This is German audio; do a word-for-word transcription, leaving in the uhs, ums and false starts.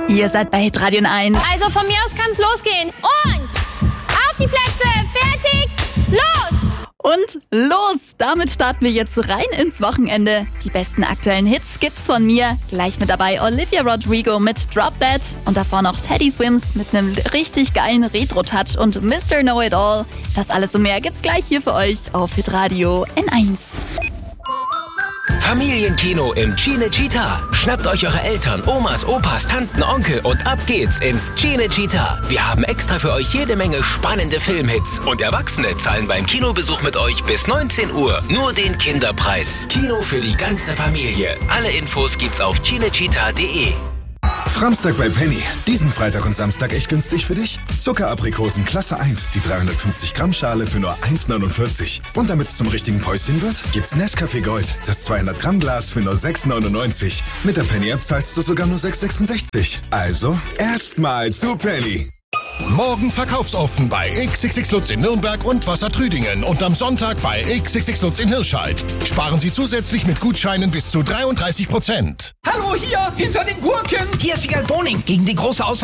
Ihr seid bei Hitradio eins. Also von mir aus kann's losgehen. Und auf die Plätze, fertig, los! Und los! Damit starten wir jetzt rein ins Wochenende. Die besten aktuellen Hits gibt's von mir. Gleich mit dabei Olivia Rodrigo mit Drop That. Und davor noch Teddy Swims mit einem richtig geilen Retro-Touch und Mister Know-It-All. Das alles und mehr gibt's gleich hier für euch auf Hitradio N eins. Familienkino im Cinecittà. Schnappt euch eure Eltern, Omas, Opas, Tanten, Onkel und ab geht's ins Cinecittà. Wir haben extra für euch jede Menge spannende Filmhits. Und Erwachsene zahlen beim Kinobesuch mit euch bis neunzehn Uhr nur den Kinderpreis. Kino für die ganze Familie. Alle Infos gibt's auf cinecittà punkt de. Framstag bei Penny. Diesen Freitag und Samstag echt günstig für dich? Zuckeraprikosen Klasse eins, die dreihundertfünfzig Gramm Schale für nur eins neunundvierzig. Und damit es zum richtigen Päuschen wird, gibt's Nescafé Gold, das zweihundert Gramm Glas für nur sechs neunundneunzig. Mit der Penny-App zahlst du sogar nur sechs sechsundsechzig. Also, erstmal zu Penny. Morgen verkaufsoffen bei X X X Lutz in Nürnberg und Wassertrüdingen und am Sonntag bei X X X Lutz in Hirscheid. Sparen Sie zusätzlich mit Gutscheinen bis zu dreiunddreißig Prozent. Hallo hier, hinter den Gurken. Hier ist Wiegald Boning gegen die große Auswahl